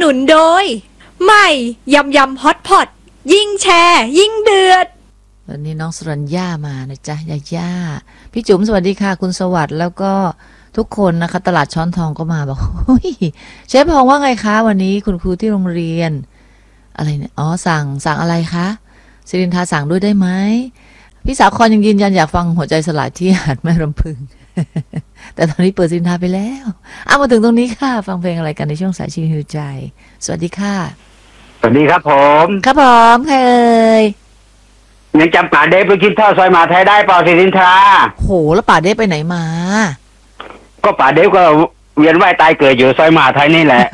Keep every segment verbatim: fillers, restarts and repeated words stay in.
นุนโดยใหม่ยำยำฮอตพอตยิ่งแชร์ยิ่งเดือดวันนี้น้องสรัญญามานะจ๊ะยาย่าพี่จุ๋มสวัสดีค่ะคุณสวัสดิ์แล้วก็ทุกคนนะคะตลาดช้อนทองก็มาบอกเฮ้ยเชฟพองว่าไงคะวันนี้คุณครูที่โรงเรียนอะไรเนี่ยอ๋อสั่งสั่งอะไรคะศิรินทาสั่งด้วยได้ไหมพี่สาวคอนยังยืนยันอยากฟังหัวใจสลายที่หาดแม่ลำพึง แต่ตอนนี้เปิดศิรินทาไปแล้วเอามาถึงตรงนี้ค่ะฟังเพลงอะไรกันในช่วงสายชีวิตฮิวใจสวัสดีค่ะสวัสดีครับผมครับผมใครเอ่ยยังจำป่าเดฟไปคิดท่อซอยหมาไทยได้เปล่าศิรินทราโหแล้วป่าเดฟไปไหนมาก็ป่าเดฟก็เวียนว่ายตายเกิดอยู่ซอยหมาไทยนี่แหละ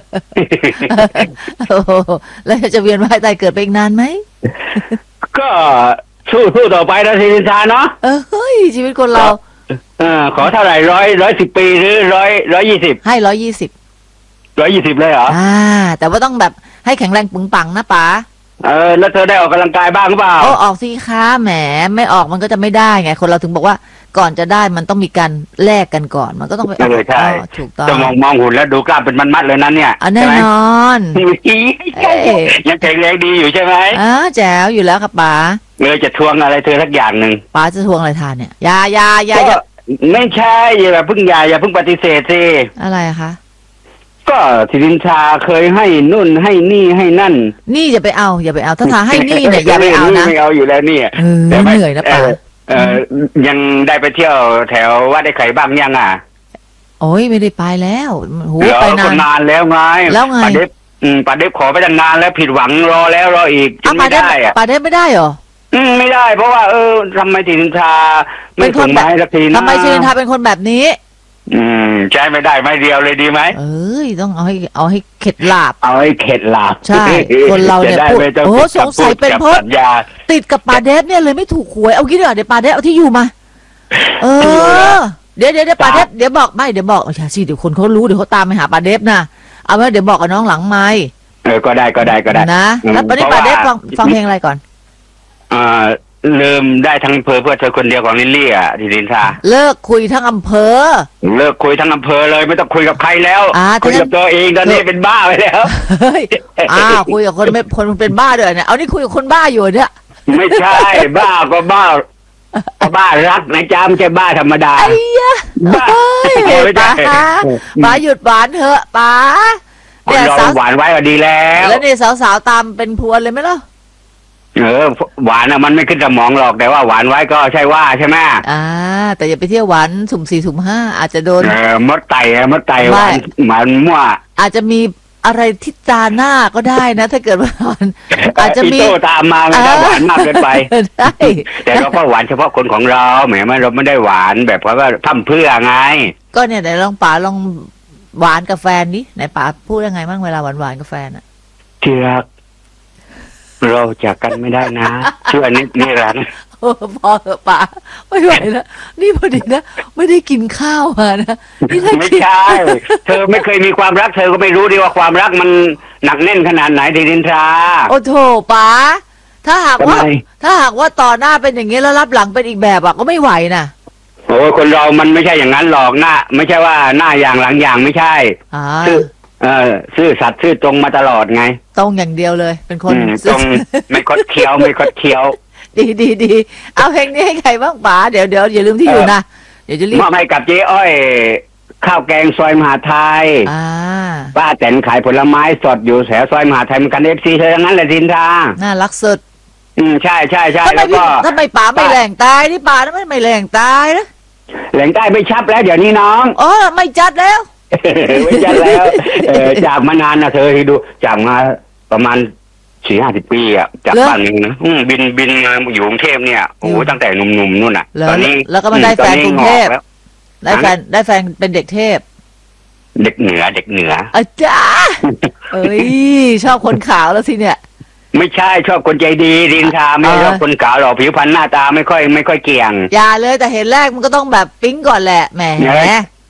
โอ้แล้วจะเวียนว่ายตายเกิดไปอีกนานไหมก็สู้สู้ต่อไปนะศิรินทราเนาะเออเฮ้ยชีวิตคนเราเออขอเท่าไหร่ร้อยร้อยสิบปีหรือร้อยร้อยยี่สิบให้ร้อยยี่สิบร้อยยี่สิบเลยเหรออ่าแต่ว่าต้องแบบให้แข็งแรงปึงปังนะป๋าเออแล้วเธอได้ออกกำลังกายบ้างหรือเปล่าโอ้ออกสิคะแหมไม่ออกมันก็จะไม่ได้ไงคนเราถึงบอกว่าก่อนจะได้มันต้องมีการแลกกันก่อนมันก็ต้องไปออกใช่ถูกต้องจะมองมองหุ่นแล้วดูกล้ามเป็นมัดๆเลยนั้นเนี่ยแน่นอนยังแข็งแรงดีอยู่ใช่ไหมอ๋อแจ๋วอยู่แล้วครับป๋าเลยจะทวงอะไรเธอสักอย่างหนึ่งป๋าจะทวงอะไรทานเนี่ยยายายาไม่ใช่อย่าเพิ่งอย่าอย่าเพิ่งปฏิเสธสิอะไรคะก็ศิรินทราเคยให้นุ่นให้นี่ให้นั่นนี่อย่าไปเอาอย่าไปเอาถ้าทาให้นี่เนี่ยอย่าไปเอานะไม่เอาอยู่แล้วเนี่ยแต่เหนื่อยนะป๋าเออยังได้ไปเที่ยวแถววัดไอ้ไข่บ้างยังอ่ะโอ้ยไม่ได้ไปแล้วโหไปนานนานแล้วไงแล้วไงป่าเด็บอืมป่าเด็บขอไปตั้งนานแล้วผิดหวังรอแล้วรออีกจนไม่ได้อะป่าเด็บไม่ได้เหรออืมไม่ได้เพราะว่าเออทำไมศิรินทราไม่ส่งมาให้สักทีนะทำไมศิรินทราเป็นคนแบบนี้อืมใช้ไม่ได้ไม่เดียวเลยดีไหมเอ้ยต้องเอาให้เอาให้เข็ดหลาบเอาให้เข็ดหลาบใช่คนเราเนี่ยพูดโอ้สงสัยเป็นเพราะติดกับปาเดฟเนี่ยเลยไม่ถูกหวยเอางี้ดีกว่าเดี๋ยวปาเดฟเอาที่อยู่มาเออเดี๋ยวเดี๋ยวปาเดฟเดี๋ยวบอกไม่เดี๋ยวบอกอย่าสิเดี๋ยวคนเขารู้เดี๋ยวเขาตามไปหาปาเดฟนะเอาไว้เดี๋ยวบอกกับน้องหลังไมค์เออก็ได้ก็ได้ก็ได้นะแล้วตอนนี้ปาเดฟฟังฟังเพลงอะไรก่อนอ่าเริ่มได้ทั้งอำเภอเพื่อเธอคนเดียวของลิลลี่อ่ะศิรินทราเลิกคุยทั้งอำเภอเลิกคุยทั้งอำเภอเลยไม่ต้องคุยกับใครแล้วคุยกับตัวเองตอนนี้เป็นบ้าไปแล้วอ้าวคุยกับคนไม่คนเป็นบ้าด้วยเนี่ยเอานี่คุยกับคนบ้าอยู่เนี่ยไม่ใช่บ้าก็บ้าก็บ้ารักนะจ๊ะไม่ใช่บ้าธรรมดาไอ้ยะบ้าป้าป้าหยุดหวานเถอะป้าเนี่ยสาวหวานไว้ก็ดีแล้วแล้วนี่สาวๆตามเป็นพวนเลยไหมล่ะเออหวานอะมันไม่ขึ้นสมองหรอกแต่ว่าหวานไว้ก็ใช่ว่าใช่ไหมอ่าแต่อย่าไปเที่ยวหวานสุ่มสี่สุ่มห้าอาจจะโดนเออมดไตมดไตหวานหวานมั่วอาจจะมีอะไรที่ตาหน้าก็ได้นะถ้าเกิดว่าอาจจะมีโตตามมาไม่ได้หวานมากเกินไปใช่แต่เราก็หวานเฉพาะคนของเราแหมมันเราไม่ได้หวานแบบเพราะว่าทำเพื่อไงก็เนี่ยไหนลองป๋าลองหวานกับแฟนดิไหนป๋าพูดยังไงบ้างเวลาหวานหวานกับแฟนอะเชื่อเราจากกันไม่ได้นะเชื่อนิดนี่รันโอ้พอเถอะป๋าไม่ไหวแล้วนี่พอดีนะไม่ได้กินข้าวมานะนี่ไม่ใช่เธอไม่เคยมีความรักเธอก็ไม่รู้ดีว่าความรักมันหนักแน่นขนาดไหนศิรินทราโอ้โถป๋าถ้าหากว่าถ้าหากว่าต่อหน้าเป็นอย่างนี้แล้วรับหลังเป็นอีกแบบอะก็ไม่ไหวนะโอ้คนเรามันไม่ใช่อย่างนั้นหรอกหน้าไม่ใช่ว่าหน้าอย่างหลังอย่างไม่ใช่คือเออซื่อสัตย์ซื่อตรงมาตลอดไงตรงอย่างเดียวเลยเป็นคนตรงไม่คดเคี้ยวไม่คดเคี้ยวดีดีดีเอาเพลงนี้ให้ใครบ้างป๋าเดี๋ยวเดี๋ยวอย่าลืมที่อยู่นะเดี๋ยวจะรีบมอบให้กับเจ๊อ้อยข้าวแกงซอยมหาไทยป้าแตนขายผลไม้สดอยู่แถวซอยมหาไทยมันกันเอฟซีเธอทั้งนั้นเลยทินทาน่ารักสุดอืมใช่ใช่ใช่แล้วก็ถ้าไม่ป๋าไม่แรงตายที่ป๋าไม่ไม่แรงตายนะแรงใต้ไม่ชับแล้วเดี๋ยวนี้น้องอ๋อไม่จัดแล้วไม่จัดแล้วจากมานานนะเธอดูจากมาประมาณสี่ห้าสิบปีอ่ะจากบ้านนึงนะบินบินมาอยู่กรุงเทพเนี่ยโอ้ตั้งแต่หนุ่มๆนู่นอ่ะตอนนี้แล้วก็มาได้แฟนกรุงเทพได้แฟนได้แฟนเป็นเด็กเทพเด็กเหนือเด็กเหนืออาจารย์เอ้ยชอบคนขาวแล้วสิเนี่ยไม่ใช่ชอบคนใจดีดินทาไม่ชอบคนขาวหรอกผิวพรรณหน้าตาไม่ค่อยไม่ค่อยเกี่ยงอย่าเลยแต่เห็นแรกมันก็ต้องแบบปิ๊งก่อนแหละแหม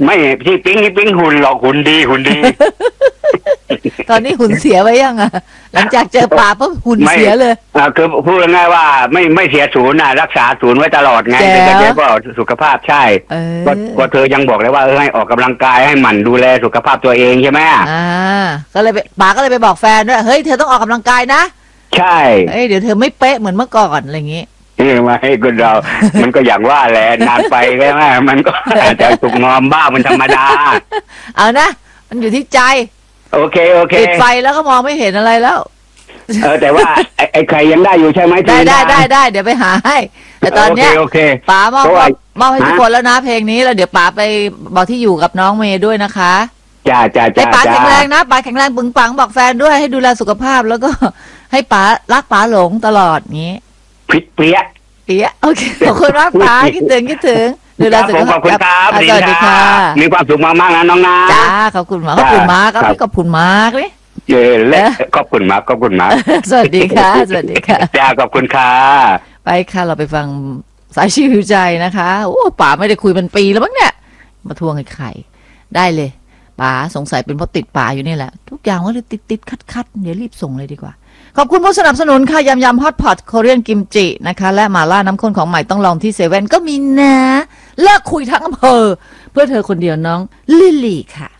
ไม่ที่ปิ๊งที่ปิ๊งหุ่นหรอกหุ่นดีหุ่นดีตอนนี้หุ่นเสียไว้ยังอ่ะ หลังจากเจอป่าปุ๊บหุ่นเสียเลยอ่าคือพูดง่ายๆว่าไม่ไม่เสียศูนย์นะรักษาศูนย์ไว้ตลอดไงแจ๋วแต่เดี๋ยวก็สุขภาพใช่เออก็ก็เธอยังบอกเลยว่าเออให้ออกกำลังกายให้หมั่นดูแลสุขภาพตัวเองใช่ไหมอ่าก็เลยไปป๋าก็เลยไปบอกแฟนด้วยเฮ้ยเธอต้องออกกำลังกายนะใช่เอ้ยเดี๋ยวเธอไม่เป๊ะเหมือนเมื่อก่อนอะไรอย่างงี้นี่มาให้คนเรา มันก็อย่างว่าแหละนานไปใช่ไหมมันก็ อาจจะถูกงอมบ้างมันธรรมดาเอานะมันอยู่ที่ใจโอเคโอเคปิดไฟแล้วก็มองไม่เห็นอะไรแล้วเออแต่ว่าไอ้ไอ้ใครยังได้อยู่ใช่ไหมได้ทีได้นะได้ได้เดี๋ยวไปหาให้แต่ตอนเนี้ยโอเคโอเคป๋ามอบเพราะว่ามอบให้ทุกฮะคนแล้วนะเพลงนี้แล้วเดี๋ยวป๋าไปบอกที่อยู่กับน้องเมย์ด้วยนะคะจ้าจ้าให้จ้าป๋าจ้าแข็งแรงนะป๋าแข็งแรงปึงปังบอกแฟนด้วยให้ดูแลสุขภาพแล้วก็ ให้ป๋ารักป๋าหลงตลอดงี้พิษเปี้ยเปี๊ยะโอเคขอบคุณมากป๋าคิดถึงคิดถึงดูแลสุขผมขภาอพบคุณครับอ่ะสวัสดีค่ะมีความสุขมากๆนะน้องนะจ้าขอบคุณมากขอบคุณมากครับพี่ขอบคุณมากเลยเจอเล็กขอบคุณมากขอบคุณมากสวัสดีค่ะ สวัสดีค่ะจ้าขอบคุณค่ะไปค่ะเราไปฟังสายชีวิวใจนะคะโอ้ป๋าไม่ได้คุยเป็นปีแล้วมั้งเนี่ยมาทวงไอ้ไข่ได้เลยป๋าสงสัยเป็นเพราะติดป๋าอยู่นี่แหละ ทุกอย่างว่าติดติดคัดคัดเดี๋ยวรีบส่งเลยดีกว่าขอบคุณผู้สนับสนุนค่ะยำยำฮอตพอตโคเรียนกิมจินะคะและหม่าล่าน้ำข้นของใหม่ต้องลองที่เซเว่นก็มีนะเลิกคุยทั้งอำเภอเพื่อเธอคนเดียวน้องลิลลี่ค่ะ